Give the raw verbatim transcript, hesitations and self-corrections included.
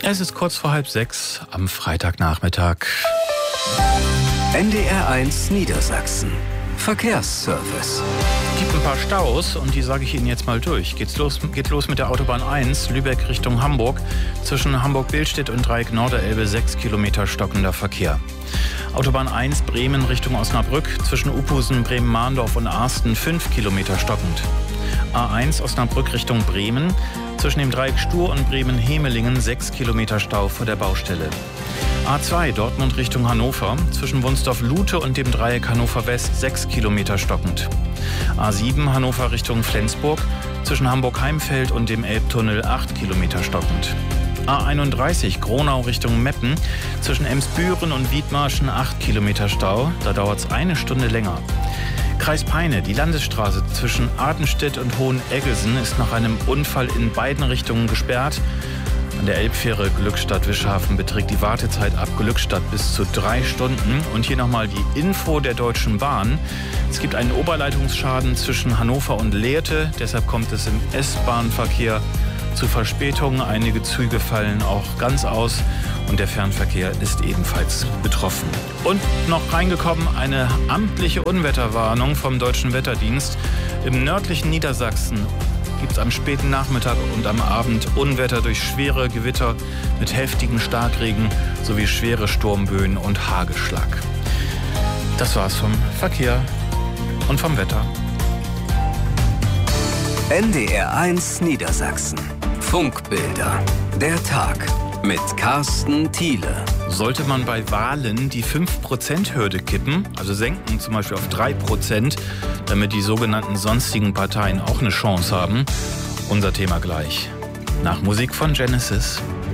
Es ist kurz vor halb sechs am Freitagnachmittag. N D R eins Niedersachsen. Verkehrsservice. Es gibt ein paar Staus und die sage ich Ihnen jetzt mal durch. Geht's los, geht los mit der Autobahn eins, Lübeck Richtung Hamburg. Zwischen Hamburg-Billstedt und Dreieck Norderelbe sechs Kilometer stockender Verkehr. Autobahn eins Bremen Richtung Osnabrück. Zwischen Uphusen, Bremen-Mahndorf und Arsten fünf Kilometer stockend. A eins Osnabrück Richtung Bremen. Zwischen dem Dreieck Stur und Bremen-Hemelingen sechs Kilometer Stau vor der Baustelle. A zwei Dortmund Richtung Hannover. Zwischen Wunsdorf-Lute und dem Dreieck Hannover West sechs Kilometer stockend. A sieben Hannover Richtung Flensburg. Zwischen Hamburg-Heimfeld und dem Elbtunnel acht Kilometer stockend. A einunddreißig Gronau Richtung Meppen. Zwischen Emsbüren und Wiedmarschen acht Kilometer Stau. Da dauert es eine Stunde länger. Kreis Peine, die Landesstraße zwischen Artenstedt und Hoheneggelsen ist nach einem Unfall in beiden Richtungen gesperrt. An der Elbfähre Glückstadt-Wischhafen beträgt die Wartezeit ab Glückstadt bis zu drei Stunden. Und hier nochmal die Info der Deutschen Bahn. Es gibt einen Oberleitungsschaden zwischen Hannover und Lehrte. Deshalb kommt es im S-Bahn-Verkehr zu Verspätungen. Einige Züge fallen auch ganz aus. Und der Fernverkehr ist ebenfalls betroffen. Und noch reingekommen eine amtliche Unwetterwarnung vom Deutschen Wetterdienst. Im nördlichen Niedersachsen gibt es am späten Nachmittag und am Abend Unwetter durch schwere Gewitter mit heftigen Starkregen sowie schwere Sturmböen und Hagelschlag. Das war's vom Verkehr und vom Wetter. N D R eins Niedersachsen. Funkbilder. Der Tag. Mit Carsten Thiele. Sollte man bei Wahlen die fünf Prozent Hürde kippen, also senken zum Beispiel auf drei Prozent, damit die sogenannten sonstigen Parteien auch eine Chance haben? Unser Thema gleich. Nach Musik von Genesis.